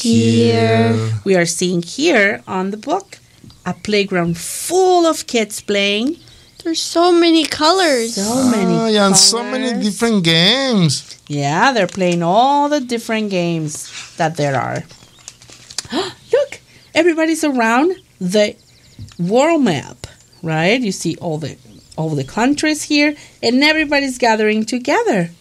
Here. We are seeing here on the book a playground full of kids playing. There's so many colors. So many colors. And so many different games. Yeah, they're playing all the different games that there are. Look, everybody's around the world map, right? You see all the countries here, and everybody's gathering together.